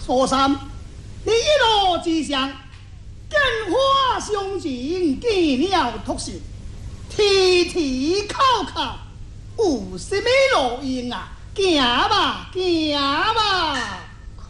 所三，你一路之上，剑花相近，见鸟突信，提提考考，有什么路用啊？行吧，行吧。